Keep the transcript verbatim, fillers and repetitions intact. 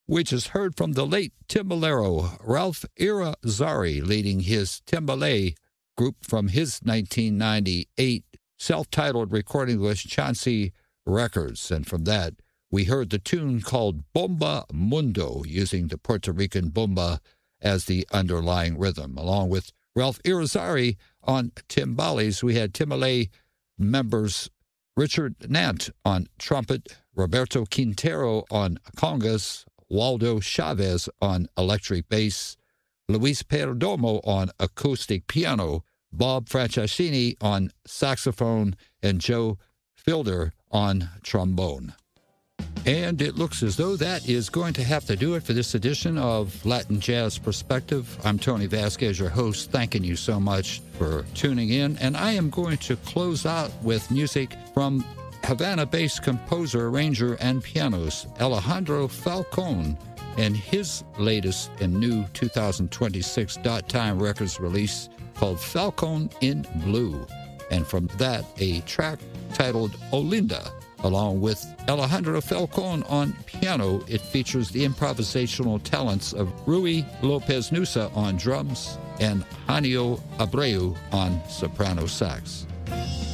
we just heard from the late timbalero Ralph Irizarry, leading his Timbale group from his nineteen ninety-eight self-titled recording with Chauncey Records. And from that, we heard the tune called Bomba Mundo, using the Puerto Rican bomba as the underlying rhythm. Along with Ralph Irizarry on timbales, we had Timbale members Richard Nant on trumpet, Roberto Quintero on congas, Waldo Chavez on electric bass, Luis Perdomo on acoustic piano, Bob Franceschini on saxophone, and Joe Fielder on trombone. And it looks as though that is going to have to do it for this edition of Latin Jazz Perspective. I'm Tony Vasquez, your host, thanking you so much for tuning in. And I am going to close out with music from Havana-based composer, arranger, and pianist Alejandro Falcon and his latest and new two thousand twenty-six Dot Time Records release called Falcon in Blue. And from that, a track titled Olinda. Along with Alejandro Falcon on piano, it features the improvisational talents of Rui Lopez Nusa on drums and Hanio Abreu on soprano sax.